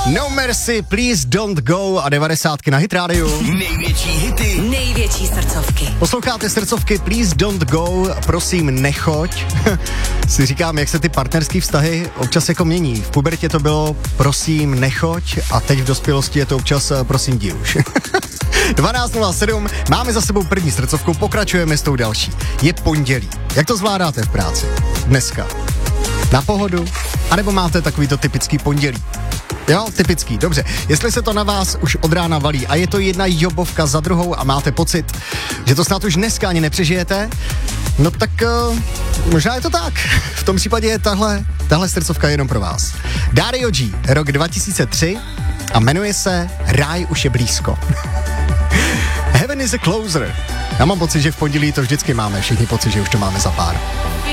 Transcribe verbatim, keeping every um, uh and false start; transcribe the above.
No Mercy, Please Don't Go a devadesátky na Hit Radio. Největší hity, největší srdcovky. Posloucháte srdcovky Please Don't Go, prosím nechoď. Si říkám, jak se ty partnerský vztahy občas jako mění. V pubertě to bylo prosím nechoď a teď v dospělosti je to občas prosím jdi už. dvanáct nula sedm, máme za sebou první srdcovku, pokračujeme s tou další. Je pondělí. Jak to zvládáte v práci? Dneska. Na pohodu? A nebo máte takovýto typický pondělí? Jo, typický, dobře. Jestli se to na vás už od rána valí a je to jedna jobovka za druhou a máte pocit, že to snad už dneska ani nepřežijete, no tak uh, možná je to tak. V tom případě je tahle, tahle srdcovka jenom pro vás. Dario G, rok dva tisíce tři a jmenuje se Ráj už je blízko. Heaven is a closer. Já mám pocit, že v pondělí to vždycky máme, všichni pocit, že už to máme za pár.